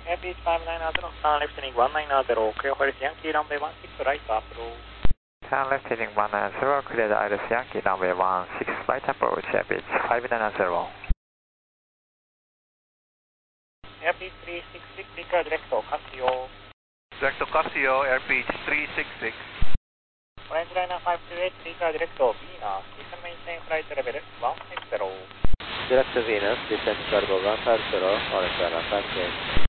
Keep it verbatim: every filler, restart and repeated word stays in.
Airbeach five nine zero, turn left heading one nine zero, clear for Yankee runway one six right approach. Turn left heading one nine zero, clear the Iris Yankee runway one six right approach, Airbeach five nine zero. Airbeach three six six, clear directo Casio. Directo Casio, Airbeach three six six. Orange liner five two eight, clear directo Venus, descend maintain flight level one five zero. Directo Venus, descend cargo one five zero, orange liner five two eight.